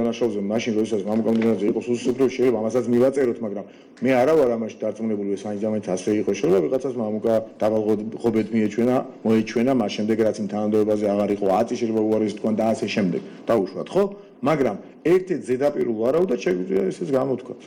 დანაშაულზე მაშინ როდესაც გამოკომბინაცია იყოს უსუფროები შეიძლება ამასაც მივაწეროთ, მაგრამ მე არა ვარ ამაში დარწმუნებული, ეს საინჟამეთ ასე იყო, შეიძლება ვიღაცას მამუკა დაბალღობეთ მოეჩვენა, მას შემდეგ რაც იმ თანამდებობაზე აღარ იყო 10 შეიძლება უარის თქვა და ასე შემდეგ. დაუშვათ, ხო? მაგრამ ერთ-ერთ ზედაპირულ ვარაუდად შეგვიძლია ესეც გამოთქვათ.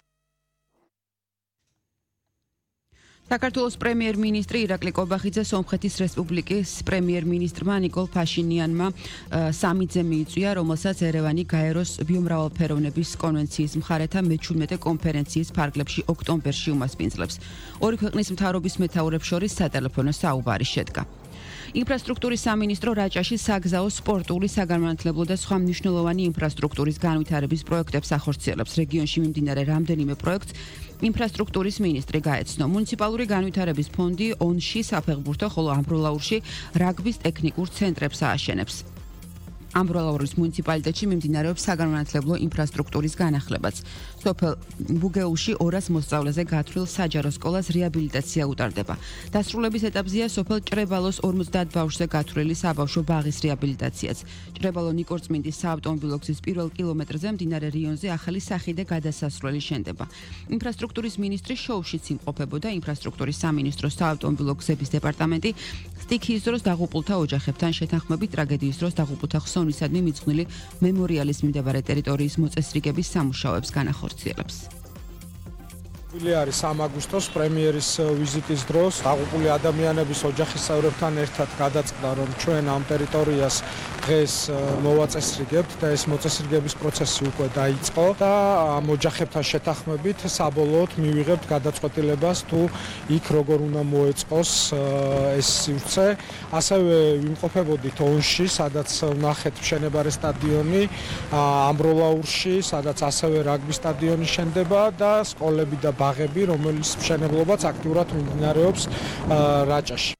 საქართველოს პრემიერ-მინისტრი ირაკლი კობახიძე სომხეთის რესპუბლიკის პრემიერ-მინისტრმა ნიკოლ ფაშინიანმა სამიძე მიიწვია, რომელსაც ერევანი გაეროს ბიომრავალფეროვნების კონვენციის მხარეთა მე-17 კონფერენციის ფარგლებში ოქტომბერში უმასპინძლებს. ორი ქვეყნის მთავრობის მეთაურებს შორის სატელეფონო საუბარი შედგა. ინფრასტრუქტურის სამინისტრო რაჭაში საგზაო, სპორტული, საგანმანათლებლო და სხვა მნიშვნელოვანი ინფრასტრუქტურის განვითარების პროექტებს ახორციელებს. რეგიონში მიმდინარე რამდენიმე პროექტს ინფრასტრუქტურის მინისტრი გაეცნო. მუნიციპალური განვითარების ფონდი ონში საფეხბურთო, ხოლო ამბროლაურში რაგბის ტექნიკურ ცენტრებს ააშენებს. ამბროლაურის მუნიციპალიტეტში მიმდინარეობს საგანმანათლებლო ინფრასტრუქტურის განახლებაც. სოფელ ბუგეულში 200 მოსწავლეზე გათვლილ საჯარო სკოლას რეაბილიტაცია უტარდება. დასრულების ეტაპზეა სოფელ ჭრებალოს 50 ბავშვზე გათვლილი საბავშვო ბაღის რეაბილიტაციაც. ჭრებალო ნიკორწმინდის საავტომობილო გზის პირველ კილომეტრზე მდინარე რიონზე ახალი სახიდე გადასასვლელი შენდება. ინფრასტრუქტურის მინისტრის შოუშიც იმყოფებოდა ინფრასტრუქტურის სამინისტროს საავტომობილო გზების დეპარტამენტი სტიქიის დროს დაღუპულთა ოჯახებთან შეთანხმებით ტრაგედიის დროს დაღუპულთა ხსოვნისადმი მიძღვნილი მემორიალის მიმდებარე ტერიტორიის მოწესრიგების სამუშაოებს განახორციელებს. არის 3 აგვისტოს პრემიერის ვიზიტის დროს დაღუპული ადამიანების ოჯახის წევრებთან ერთად გადაწყდა, რომ ჩვენ ამ ტერიტორიას დღეს მოვაწესრიგებთ და ეს მოწესრიგების პროცესი უკვე დაიწყო და ამ ოჯახებთან შეთანხმებით საბოლოოდ მივიღებთ გადაწყვეტილებას თუ იქ როგორ უნდა მოეწყოს ეს სივრცე. ასევე ვიმყოფებოდით ონში, სადაც ვნახეთ მშენებარე სტადიონი, ამბროლაურში, სადაც ასევე რაგბის სტადიონი შენდება და სკოლები და ბაღები, რომელიც მშენებლობაც აქტიურად მიმდინარეობს რაჭაში.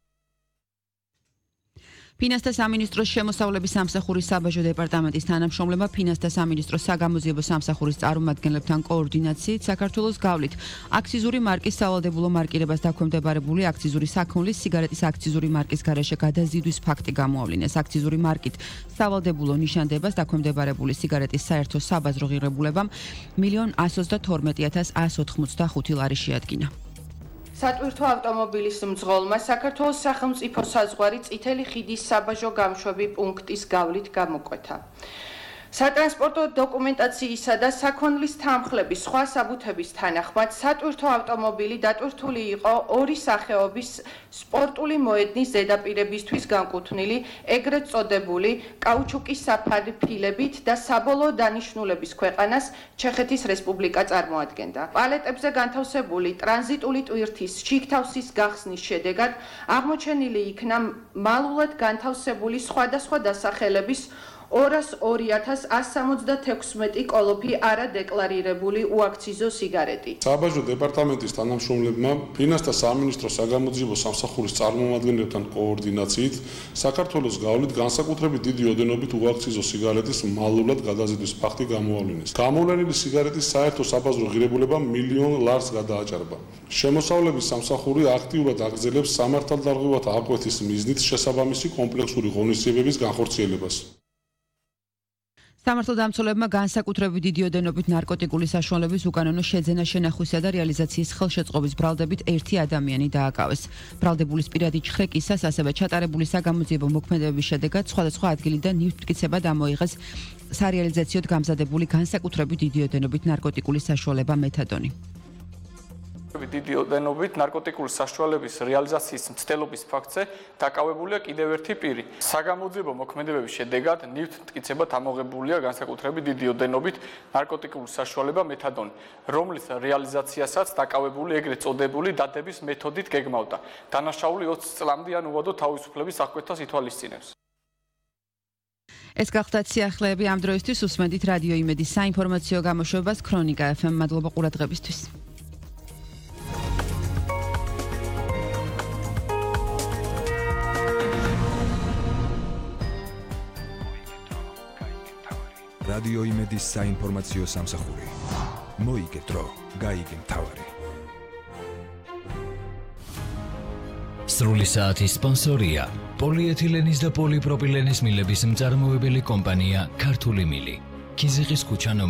ფინანსთა სამინისტროს შემოსავლების სამსახურის საბაჟო დეპარტამენტის თანამშრომლებმა ფინანსთა სამინისტროს საგამოძიებო სამსახურის წარმომადგენლებთან კოორდინაციით საქართველოს გავლით აქციზური მარკის სავალდებულო მარკირებას დაქვემდებარებული აქციზური საქონლის სიგარეტის აქციზური მარკის გარეშე გადაზიდვის ფაქტი გამოავლინეს. აქციზური მარკით სავალდებულო ნიშანდებას დაქვემდებარებული სიგარეტის საერთო საბაზრო ღირებულებამ 1,112,185 ლარი შეადგინა. სატვირთო ავტომობილის მძღოლმა საქართველოს სახელმწიფო საზღვარი წითელი ხიდის საბაჟო გამშვები პუნქტის გავლით გამოკვეთა. სატრანსპორტო დოკუმენტაციისა და საქონლის თანხლების სხვა საბუთების თანახმად სატვირთო ავტომობილი დატვირთული იყო ორი სახეობის სპორტული მოედნის ზედაპირებისთვის განკუთვნილი ეგრეთ წოდებული კაუჩუკის საფარი ფილებით და საბოლოო დანიშნულების ქვეყანას ჩეხეთის რესპუბლიკა წარმოადგენდა. პალეტებზე განთავსებული ტრანზიტული ტვირთის შიგთავსის გახსნის შედეგად აღმოჩენილი იქნა მალულად განთავსებული სხვადასხვა დასახელების 202,176 კოლოფი არადეკლარირებული უაქციზო სიგარეტი. საბაჟო დეპარტამენტის თანამშრომლებმა ფინანსთა სამინისტროს საგამოძიებო სამსახურის წარმომადგენლებთან კოორდინაციით საქართველოს გავლით განსაკუთრებით დიდი ოდენობით უაქციზო სიგარეტის მალულად გადაზიდვის ფაქტი გამოავლინეს. გამოვლენილი სიგარეტის საერთო საბაზრო ღირებულება 1,000,000 ლარს გადააჭარბა. შემოსავლების სამსახური აქტიურად აგრძელებს სამართალდარღვევათა აღკვეთის მიზნით შესაბამისი კომპლექსური ღონისძიებების განხორციელებას. სამართალდამცველებმა განსაკუთრებით დიდი ოდენობით ნარკოტიკული საშუალებების უკანონო შეძენა, შენახვისა და რეალიზაციის ხელშეწყობის ბრალდებით ერთი ადამიანი დააკავეს. ბრალდებულის პირადი ჩხრეკისას, ასევე ჩატარებული საგამოძიებო მოქმედებების შედეგად სხვადასხვა ადგილიდან ნივთმტკიცება დამოიღეს სარეალიზაციოდ გამზადებული განსაკუთრებით დიდი ოდენობით ნარკოტიკული საშუალება მეთადონი. დიდი ოდენობით ნარკოტიკული საშუალების რეალიზაციის მცდელობის ფაქტზე დაკავებულია კიდევ ერთი პირი. საგამოძიებო მოქმედებების შედეგად ნივთმტკიცება დამოღებულია განსაკუთრებით დიდი ოდენობით ნარკოტიკული საშუალება მეთადონი, რომლის რეალიზაციასაც დაკავებული ეგრეთ წოდებული დადების მეთოდით გეგმავდა. დანაშაული 20 წლამდე ან უვადო თავისუფლების აღკვეთას ითვალისწინებს. ეს გახდათ სიახლეები ამ დროისთვის. უსმენთ რადიო იმედის საინფორმაციო გამოშვებას ქრონიკა FM. მადლობა ყურადღებისთვის. რადიო იმედის საინფორმაციო სამსახური. მოიგე დრო, გაიგე მთავარი. სრული საათის სპონსორია პოლიეთილენის და პოლიპროპილენის მილების მწარმოებელი კომპანია ქართული მილი. ქიზიყის ქუჩა